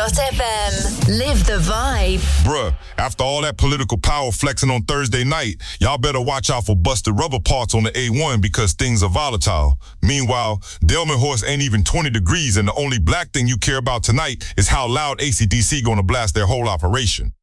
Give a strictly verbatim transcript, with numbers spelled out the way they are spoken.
dot f m. Live the vibe. Bruh, after all that political power flexing on Thursday night, y'all better watch out for busted rubber parts on the A one because things are volatile. Meanwhile, Delmenhorst ain't even twenty degrees, and the only black thing you care about tonight is how loud A C D C gonna blast their whole operation.